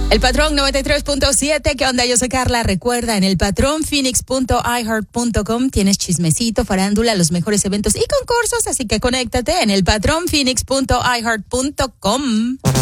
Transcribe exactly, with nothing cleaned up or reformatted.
El Patrón noventa y tres punto siete, ¿qué onda? Yo soy Carla. Recuerda, en el patrón phoenix punto i heart punto com tienes chismecito, farándula, los mejores eventos y concursos, así que conéctate en el patrón phoenix punto i heart punto com.